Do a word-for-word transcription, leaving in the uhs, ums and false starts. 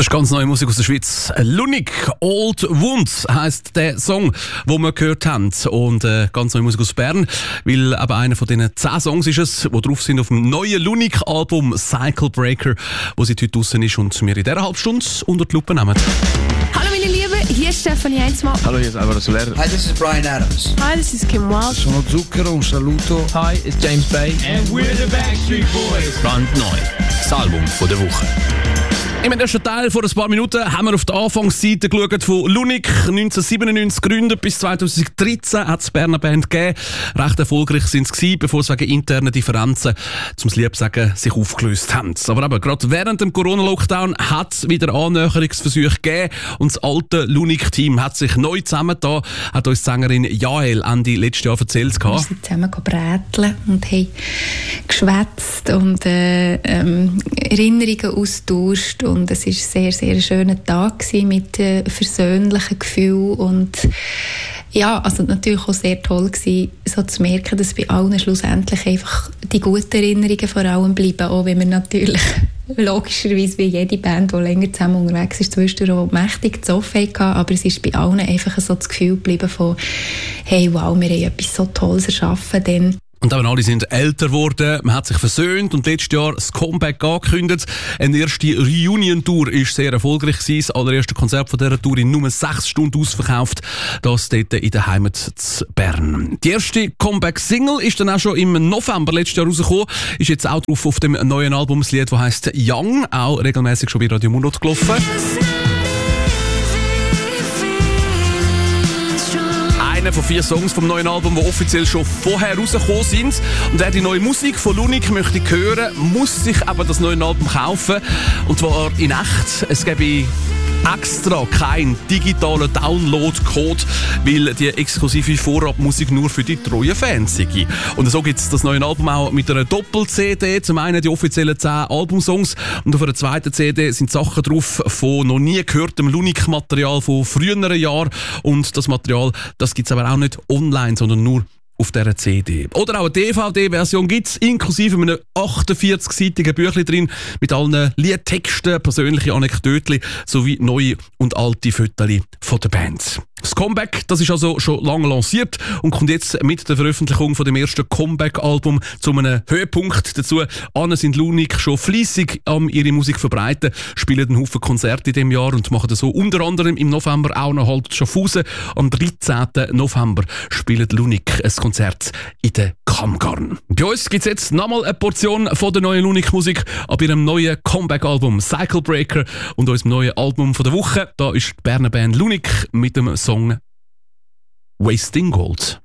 Das ist ganz neue Musik aus der Schweiz. Lunik, Old Wounds heisst der Song, den wir gehört haben. Und äh, ganz neue Musik aus Bern, weil eben einer von diesen zehn Songs ist es, die drauf sind auf dem neuen Lunik-Album Cycle Breaker, wo sie heute draussen ist und wir in dieser Halbstunde unter die Lupe nehmen. Hallo meine Lieben, hier ist Stefanie Heinzmann. Hallo, hier ist Alvaro Soler. Hi, this is Bryan Adams. Hi, this is Kim Wilde. Sono Zucchero, un saluto. Hi, it's James Bay. And we're the Backstreet Boys. Brandneu, das Album von der Woche. Im ersten Teil vor ein paar Minuten haben wir auf der Anfangsseite geschaut von Lunik. neunzehnhundertsiebenundneunzig gegründet, bis zweitausenddreizehn hat es Berner Band gegeben. Recht erfolgreich sind sie gewesen, bevor sie wegen internen Differenzen, zum lieb sagen, sich aufgelöst haben. Aber eben, gerade während dem Corona-Lockdown hat es wieder Annäherungsversuche gegeben und das alte Lunik-Team hat sich neu zusammengetan, hat uns die Sängerin Jael Ende letztes Jahr erzählt. Wir sind zusammen gebräteln und haben geschwätzt und äh, ähm, Erinnerungen austauscht. Und es war ein sehr, sehr schöner Tag mit äh, versöhnlichen Gefühlen. Und ja, also natürlich auch sehr toll gewesen, so zu merken, dass bei allen schlussendlich einfach die guten Erinnerungen vor allem bleiben, auch wenn wir natürlich logischerweise wie jede Band, die länger zusammen unterwegs ist, zwischendurch auch mächtig zu offen hatten, aber es ist bei allen einfach so das Gefühl geblieben von «Hey, wow, wir haben etwas so Tolles erschaffen». Denn und eben alle sind älter geworden, man hat sich versöhnt und letztes Jahr das Comeback angekündigt. Eine erste Reunion-Tour war sehr erfolgreich gewesen. Das allererste Konzert von dieser Tour in nur sechs Stunden ausverkauft. Das dort in der Heimat zu Bern. Die erste Comeback-Single ist dann auch schon im November letztes Jahr rausgekommen. Ist jetzt auch drauf auf dem neuen Album das Lied, das heisst «Young», auch regelmäßig schon bei Radio Mundot gelaufen. Einer von vier Songs vom neuen Album, die offiziell schon vorher rausgekommen sind. Und wer die neue Musik von Lunik möchte hören, muss sich aber das neue Album kaufen. Und zwar in echt. Es gäbe extra keinen digitalen Download-Code, weil die exklusive Vorabmusik nur für die treuen Fans sei. Und so gibt es das neue Album auch mit einer Doppel-C D. Zum einen die offiziellen zehn Albumsongs und auf einer zweiten C D sind Sachen drauf von noch nie gehörtem Lunik-Material von früheren Jahren. Und das Material, das gibt es aber auch nicht online, sondern nur auf dieser C D. Oder auch eine D V D-Version gibt es, inklusive einem achtundvierzig-seitigen Büchlein drin, mit allen Liedtexten, persönlichen Anekdoten sowie neue und alte Fotos von der Band. Das Comeback, das ist also schon lange lanciert und kommt jetzt mit der Veröffentlichung von dem ersten Comeback-Album zu einem Höhepunkt dazu. Anne sind Lunik schon fleissig am ihre Musik verbreiten, spielen einen Haufen Konzerte in diesem Jahr und machen so unter anderem im November auch noch halt Schaffhausen. Am dreizehnten November spielt Lunik ein Konzert in der Kammgarn. Bei uns gibt es jetzt nochmal eine Portion von der neuen Lunik-Musik ab ihrem neuen Comeback-Album Cycle Breaker und unserem neuen Album von der Woche. Da ist die Berner Band Lunik mit dem Song Wasting Gold.